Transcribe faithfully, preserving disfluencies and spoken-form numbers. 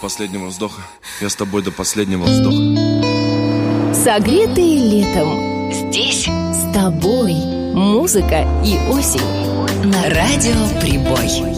последнего вздоха. Я с тобой до последнего вздоха. Согретые летом. Здесь с тобой. Музыка и осень. На радио Прибой.